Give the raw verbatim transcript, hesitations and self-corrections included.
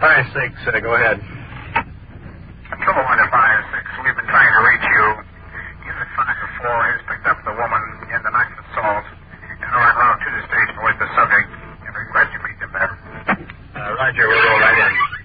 five six, uh, go ahead. Trouble one to five six. We've been trying to reach you. Unit five four has picked up the woman in the knife assault and are en route to the station with the subject and request you meet them there. Uh, Roger, we'll go right